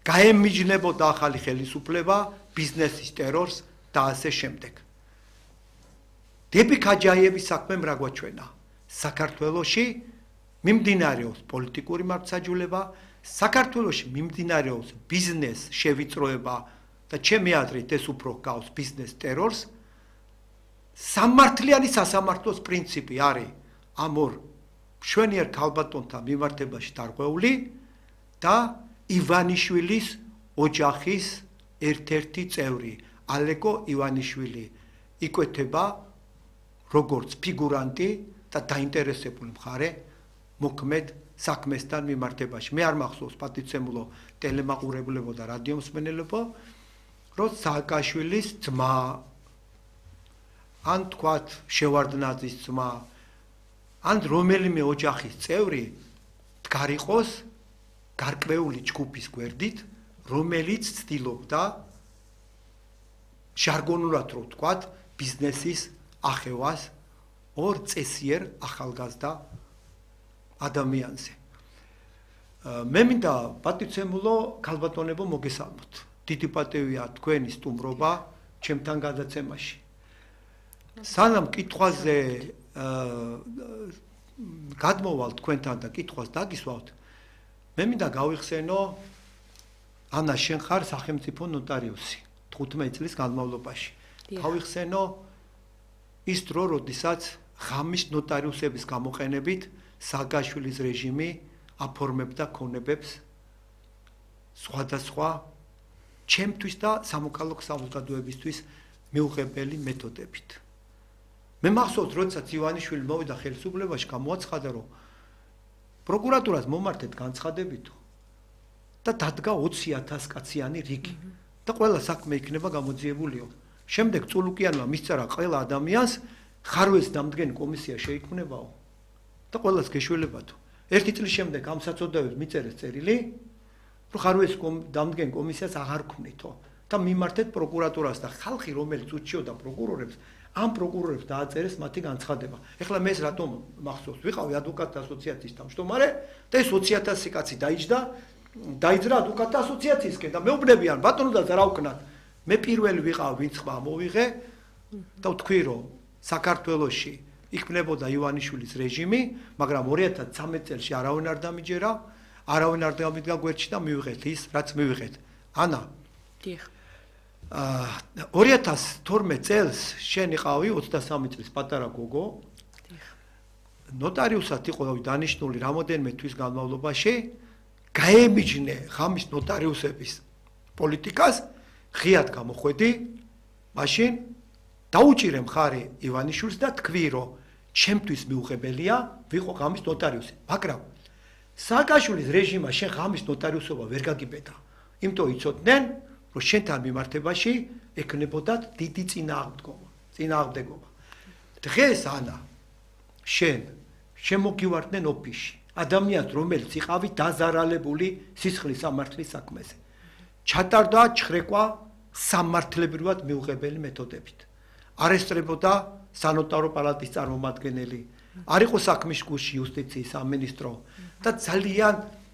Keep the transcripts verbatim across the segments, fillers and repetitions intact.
გაემიჯნებოდა ახალი ხელისუფლება ბიზნესის ტერორს და ასე შემდეგ. დები ქაჯაიევის საქმემ რა გვაჩვენა? საქართველოში მიმდინარეობს პოლიტიკური მართლმსაჯულება, საქართველოში მიმდინარეობს ბიზნეს შევიწროება და ჩემი აზრით ეს უფრო გავს ბიზნეს ტერორს. სამართლიანი სასამართლოს პრინციპი არის ამ ორ მშვენიერ ქალბატონთა მიმართებაში დარღვეული და ივანიშვილის ოჯახის ერთ-ერთი წევრი ალეკო ივანიშვილი იკვეთება როგორც ფიგურანტი და დაინტერესებული მხარე მოქმედ საქმესთან მიმართებაში. მე არ მახსოვს პატიცემულო ტელემაყურებლებო და რადიომსმენელებო, რომ სააკაშვილის ძმა ან თქვათ შევარდნაძის ძმა ან რომელიმე ოჯახის წევრი დგარიყოს გარკვეული ჯგუფის გვერდით, რომელიც ცდილობდა ჟარგონულად რო ვთქვათ, ბიზნესის ახევას ორ წესიერ ახალგაზრდა ადამიანზე. მე მინდა პატიცემულო ქალბატონებო მოგესალმოთ. დიდი პატივია თქვენი სტუმრობა ჩემთან გადაცემაში. სანამ კითხვაზე გადმოვალ თქვენთან და კითხვას დაგისვავთ, მე მინდა გავიხსენო, ანა შენ ხარ სახელმწიფო ნოტარიუსი თხუთმეტი წლის განმავლობაში. გავიხსენო ის დრო, როდესაც ღამის ნოტარიუსების გამოყენებით სააკაშვილის რეჟიმი აფორმებდა ქონებებს სხვადასხვა ჩემთვის და სამოქალაქო საზოგადოებისთვის მიუღებელი მეთოდებით. მე მახსოვს, როდესაც ივანიშვილი მოვიდა ხელისუფლებაში, გამოაცხადა, რომ პროკურატურას მომართეთ განცხადებითო და დადგა ოცი ათას კაციანი რიგი და ყველა საქმე იქნება გამოძიებულიო. შემდეგ წულუკიანმა მისწერა ყველა ადამიანს ხარვეს დამდგენი კომისია შეიქმნებაო და ყველას გეშველებათო. ერთი წლის შემდეგ ამ საწოდაებს მიწერეს წერილი, რომ ხარვეს დამდგენ კომისიას აღარ ქმნითო და მიმართეთ პროკურატურას და ხალხი, რომელიც უჩიოდა პროკურორებს, ამ პროკურორებს დააწერეს მათი განცხადება. ეხლა მე ეს რატომ მახსოვს? ვიყავი ადვოკატთა ასოციაციის თავმჯდომარე და ეს ოცი ათასი კაცი დაიჯდა, დაიძრა ადვოკატთა ასოციაციისკენ და მეუბნებიან, ბატონო და რა ვქნათ? მე პირველი ვიყავ, ვინც ხმა მოვიღე და ვთქვი, რომ საქართველოში იქმნებოდა ივანიშვილის რეჟიმი, მაგრამ ორი ათას ცხრამეტ წელს არავინ არ დამიჯერა, არავინ არ დამიდგა გვერდში და მივიღეთ ის, რაც მივიღეთ. ანა. დიახ. ორი ათას თორმეტ წელს შენ იყავი ოცდასამი წლის პატარა გოგო. დიახ. ნოტარიუსად იყო დანიშნული რამოდენიმე თვის განმავლობაში, გაემიჯნე ღამის ნოტარიუსების პოლიტიკას, ღიად გამოხვედი, მაშინ დაუჭირე მხარი ივანიშვილს და თქვი, რომ ჩემთვის მიუღებელია ვიყო ღამის ნოტარიუსი, მაგრამ სააკაშვილის რეჟიმმა შენ ღამის ნოტარიუსობა ვერ გაგიბედა. იმიტომ იცოდნენ, რომ შენთან მიმართებაში ექნებოდათ დიდი წინააღმდეგობა, წინააღმდეგობა. დღეს ანა შენ შემოგივარდნენ ოფისში, ადამიანს, რომელიც იყავი დაზარალებული სისხლის სამართლის საქმეზე. ჩატარდა ჩხრეკვა სამართლებრივად მიუღებელი მეთოდებით. არესტრებოდა სანოტარო პალატის წარმომადგენელი, არ იყო საქმის გულში იუსტიციის სამინისტრო და ძალიან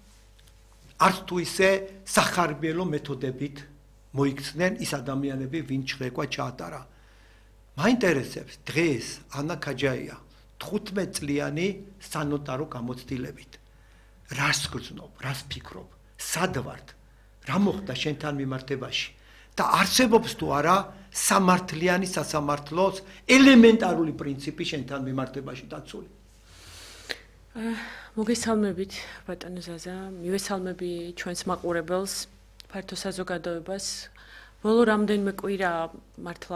არც თუ ისე სახარბიელო მეთოდებით მოიქცნენ ის ადამიანები, ვინ ჩხრეკვა ჩაატარა. მაინტერესებს დღეს ანა ქაჯაია თხუთმეტ წლიანი სანოტარო გამოცდილებით. რას გრძნობ, რას ფიქრობ, სად ვართ, რა მოხდა შენთან მიმართებაში და არსებობს თუ არა სამართლიანი სასამართლოს ელემენტარული პრინციპი შენთან მიმართებაში დაცული. მოგესალმებით ბატონო ზაზა, მივესალმები ჩვენს მაყურებელს, ფართო საზოგადოებას. ბოლო რამდენიმე კვირა მართლა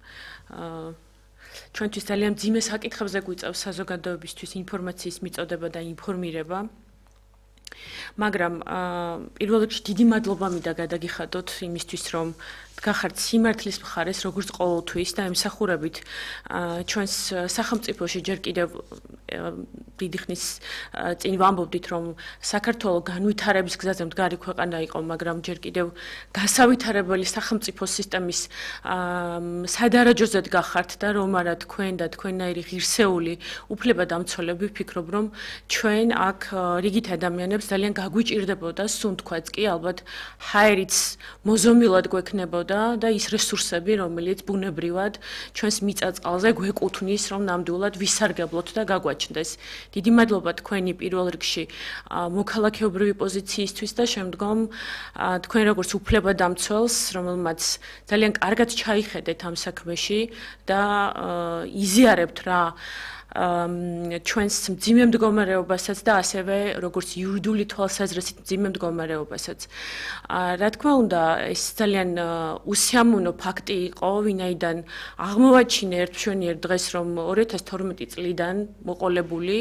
ჩვენთვის ძალიან მძიმე საკითხებზე გვიწევს საზოგადოებისთვის ინფორმაციის მიწოდება და ინფორმირება. მაგრამ პირველ რიგში დიდი მადლობა მინდა გადაგიხადოთ იმისთვის, რომ გახართ სიმართლის მხარეს როგორც ყოველთვის და ემსახურებით ჩვენს სახელმწიფოში ჯერ კიდევ დიდი ხნის წინ ვამბობდით რომ საქართველოს განვითარების გზაზე მდგარი ქვეყანა იყო, მაგრამ ჯერ კიდევ გასავითარებელი სახელმწიფო სისტემის სადარაჯოზედ გახართ და რომ არა თქვენ და თქვენნაირი ღირსეული უფლებადამცველები ვფიქრობ რომ ჩვენ აქ რიგით ადამიანებს ძალიან გაგვიჭირდებოდა სუნთქვაც კი ალბათ ჰაერიც მოზომილად გვექნებოდა და ის რესურსები, რომელიც ბუნებრივად ჩვენს მიწა-წყალზე გვეკუთვნის, რომ ნამდვილად ვისარგებლოთ და გაგვაჩნდეს. დიდი მადლობა თქვენი პირველ რიგში მოქალაქეობრივი პოზიციისთვის და შემდგომ თქვენ როგორც უფლებადამცველს, რომელმაც ძალიან კარგად ჩაიხედეთ ამ საქმეში და იზიარებთ რა ჩვენს მძიმე მდგომარეობასაც და ასევე როგორც იურიდიული თვალსაზრისით მძიმე მდგომარეობასაც. რა თქმა უნდა, ეს ძალიან უსიამოვნო ფაქტი იყო, ვინაიდან აღმოვაჩინე ერთმშვენიერ დღეს, რომ ორი ათას თორმეტი წლიდან მოყოლებული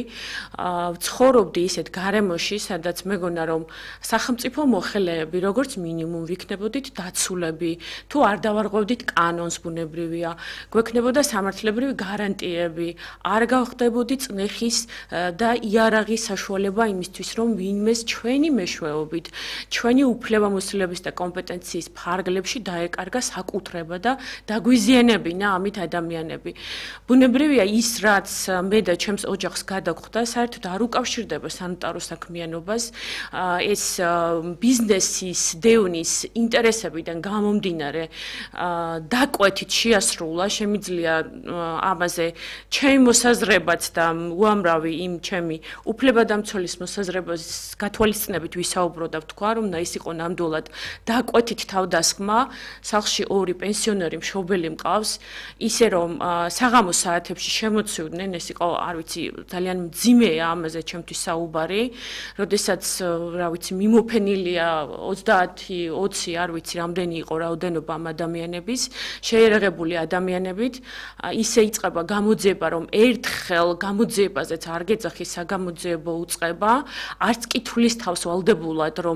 ვცხოვრობდი ისეთ გარემოში, სადაც მეგონა რომ სახელმწიფო მოხელეები, როგორც მინიმუმ ვიქნებოდით დაცულები, თუ არ დავარღვევდით კანონს ბუნებრივია, გვექნებოდა სამართლებრივი გარანტიები, არ ხდებოდი წნეხის და იარაღის საშუალება იმისთვის, რომ ვინმეს ჩვენი მეშვეობით, ჩვენი უფლებამოსილების და კომპეტენციის ფარგლებში დაეკარგა საკუთრება და დაგვიზიანებინა ამით ადამიანები. ბუნებრივია ის, რაც მე და ჩემს ოჯახს გადაგხვდა, საერთოდ არ უკავშირდება სანიტარო საქმიანობას, ეს ბიზნესის, დევნის ინტერესებიდან გამომდინარე დაკვეთით შეასრულა, შემიძლია ამაზე ჩემი მოსაზრება და უამრავი იმ ჩემი უფლებადამცველის მოსაზრებას გათვალისწინებით ვისაუბრო და ვთქვა, რომ ის იყო ნამდვილად დაკვეთით თავდასხმა, სახლში ორი პენსიონერი მშობელი მყავს, ისე რომ საღამოს საათებში შემოცივდნენ, ეს იყო, არ ვიცი, ძალიან მძიმეა ამაზე ჩემთვის საუბარი, როდესაც, რა ვიცი, მიმოფენილია ოცდაათი ოცი, არ ვიცი, რამდენი იყო რაოდენობა ამ ადამიანების, შეერაღებული ადამიანებით, ისე იწყება გამოძიება, რომ ერთ ხელ გამოძიებაზეც არ გეძახის საგამოძიებო უწყება, არც კითხვის თავს ვალდებულად, რომ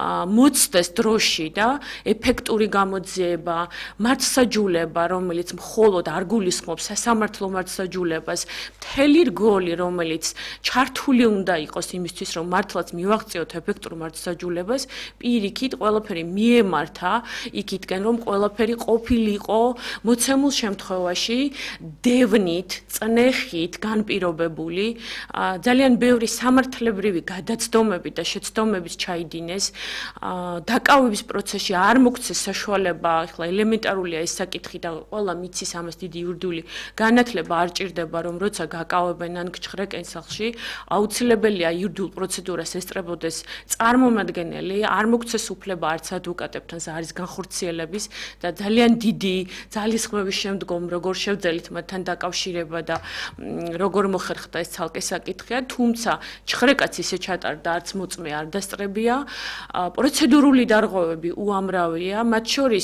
მოცდეს დროში და ეფექტური გამოძიება, მართლსაჯულება, რომელიც მხოლოდ არ გულისხმობს სასამართლო მართლსაჯულებას, მთელი რგოლი, რომელიც ჩართული უნდა იყოს იმისთვის, რომ მართლაც მივაღწიოთ ეფექტურ მართლსაჯულებას, პირიქით ყველაფერი მიემართა იქითკენ, რომ ყველაფერი ყოფილიყო მოცემულ შემთხვევაში დევნით, წნეხით განპირობებული, ძალიან ბევრი სამართლებრივი გადაცდომები და შეცდომების ჩაიდინეს, დაკავების პროცესში არ მოგცეს საშუალება, ახლა ელემენტარულია ეს საკითხი და ყველა მიცის ამას დიდი იურიდიული განათლება არ ჭირდება, რომ როცა გაკავებენ ან გჩხრე კენსახლში, აუცილებელია იურიდიულ პროცედურას ესწრებოდეს წარმომადგენელი, არ მოგცეს უფლება არც ადვოკატებთან არის განხორციელების და ძალიან დიდი ძალისხმევის შემდგომ როგორ შევძელით მათთან დაკავშირება და როგორ მოხერხდა ეს ცალკე საკითხია, თუმცა ჩხრეკაც ისე ჩატარდა, არც მოწმე არ დასწრებია, პროცედურული დარღვევები უამრავია, მათ შორის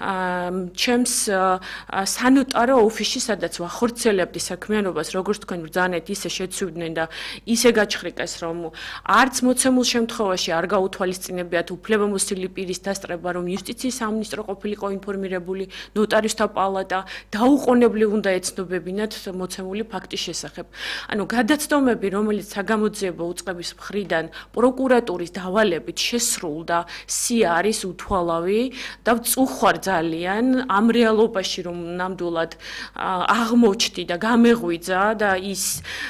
ჩემს სანოტარო ოფისში, სადაც ვახორციელებდი საქმიანობას, როგორც თქვენ ბრძანეთ, ისე შეცვლიდნენ და ისე გაჩხრიკეს, რომ არც მოცემულ შემთხვევაში არ გაუთვალისწინებიათ უფლებამოსილი პირის დასწრება, რომ იუსტიციის სამინისტრო ყოფილიყო ინფორმირებული, ნოტარიუსთა პალატა დაუყოვნებლივ უნდა ეცნობებინათ მოცემული ფაქტის შესახებ. ანუ გადაცდომები, რომელიც საგამოძიებო უწყების მხრიდან პროკურატურის დავალებით შესრულდა, სია არის უთვალავი და ვწუხვარ ძალიან ამ რეალობაში, რომ ნამდვილად აღმოჩნდი და გამეღვიძა და ის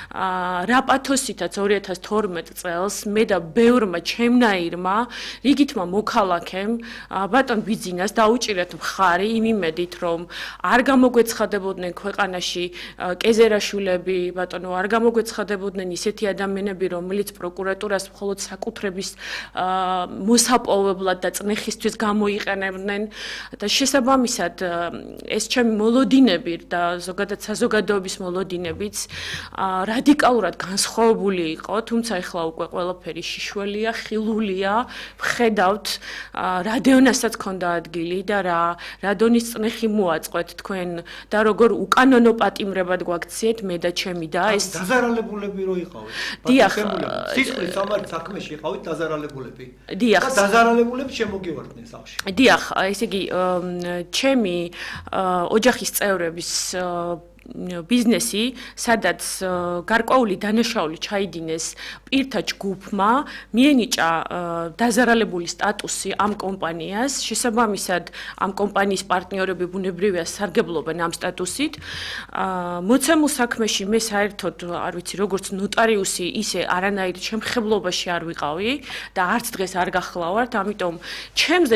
რა პათოსითაც ორი ათას თორმეტ წელს მე და ბევრმა ჩემნაირმა რიგითმა მოქალაქემ ბატონ ბიძინას დაუჭირეთ მხარი იმ იმედით, რომ არ გამოგვეცხადებოდნენ ქვეყანაში კეზერაშვილები, ბატონო, არ გამოგვეცხადებოდნენ ისეთი ადამიანები, რომელიც პროკურატურას მხოლოდ საკუთრების მოსაპოვებლად და წნეხისთვის გამოიყენებდნენ და შესაბამისად ეს ჩემი მოლოდინები და ზოგადად საზოგადოების მოლოდინებიც რადიკალურად განსხვავებული იყო, თუმცა ეხლა უკვე ყველაფერი შიშველია, ხილულია, ვხედავთ რადეონასაც ქონდა ადგილი და რა რადონის წნეხი მოაწყვეთ თქვენ და როგორ უკანონო პატიმრებად გვაქციეთ მე და ჩემი და ეს დაზარალებულები რო იყავით. დიახ, სისხლის სამართლის საქმეში იყავით დაზარალებულები. დიახ. და დაზარალებულები შემოგივარდნენ სახლში. დიახ, ესე იგი ჩემი ოჯახის წევრების ბიზნესი, სადაც გარკვეული დანაშაული ჩაიდინეს პირთა ჯგუფმა, მიენიჭა დაზარალებული სტატუსი ამ კომპანიას, შესაბამისად ამ კომპანიის პარტნიორები ბუნებრივია სარგებლობენ ამ სტატუსით. მოცემულ საქმეში მე საერთოდ არ ვიცი, როგორც ნოტარიუსი, ისე არანაირ შემხებლობაში არ ვიყავი და არც დღეს არ გახლავართ, ამიტომ ჩემზე